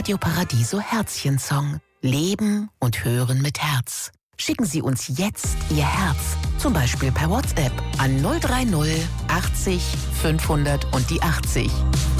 Radio Paradiso Herzchensong. Leben und hören mit Herz. Schicken Sie uns jetzt Ihr Herz, zum Beispiel per WhatsApp an 030 80 500 und die 80.